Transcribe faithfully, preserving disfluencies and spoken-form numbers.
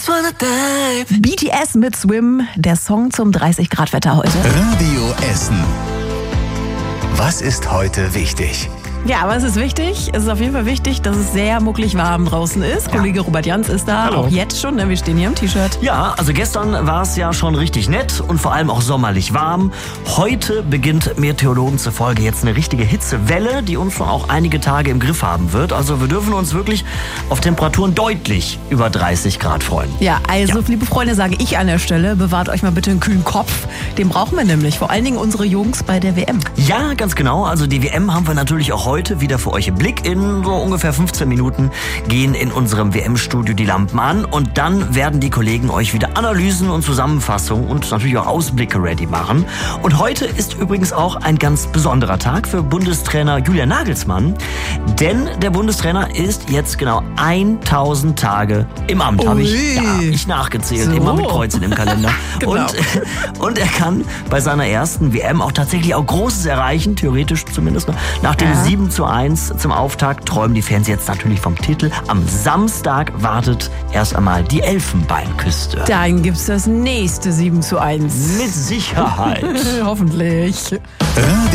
just wanna dive. B T S mit Swim, der Song zum dreißig Grad Wetter heute. Radio Essen. Was ist heute wichtig? Ja, aber es ist wichtig. Es ist auf jeden Fall wichtig, dass es sehr mucklig warm draußen ist. Ja. Kollege Robert Jans ist da, Hallo. Auch jetzt schon. Ne? Wir stehen hier im T-Shirt. Ja, also gestern war es ja schon richtig nett und vor allem auch sommerlich warm. Heute beginnt Meteorologen zufolge jetzt eine richtige Hitzewelle, die uns schon auch einige Tage im Griff haben wird. Also wir dürfen uns wirklich auf Temperaturen deutlich über dreißig Grad freuen. Ja, also Ja. liebe Freunde, sage ich an der Stelle, bewahrt euch mal bitte einen kühlen Kopf. Den brauchen wir nämlich, vor allen Dingen unsere Jungs bei der W M. Ja, ganz genau. Also die W M haben wir natürlich auch heute wieder für euch im Blick. In so ungefähr fünfzehn Minuten gehen in unserem W M-Studio die Lampen an und dann werden die Kollegen euch wieder Analysen und Zusammenfassungen und natürlich auch Ausblicke ready machen. Und heute ist übrigens auch ein ganz besonderer Tag für Bundestrainer Julian Nagelsmann, denn der Bundestrainer ist jetzt genau tausend Tage im Amt. Habe ich, ja, ich nachgezählt, So. immer mit Kreuzen im Kalender. Genau. Und Und er kann bei seiner ersten W M auch tatsächlich auch Großes erreichen, theoretisch zumindest. Nach dem Ja. sieben zu eins zum Auftakt träumen die Fans jetzt natürlich vom Titel. Am Samstag wartet erst einmal die Elfenbeinküste. Dann gibt's das nächste sieben zu eins. Mit Sicherheit. Hoffentlich.